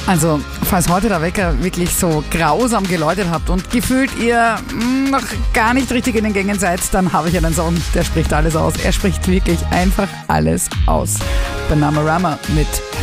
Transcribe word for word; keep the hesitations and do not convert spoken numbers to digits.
Also, falls heute der Wecker wirklich so grausam geläutet habt und gefühlt ihr mh, noch gar nicht richtig in den Gängen seid, dann habe ich einen Song, der spricht alles aus. Er spricht wirklich einfach alles aus. Bananarama mit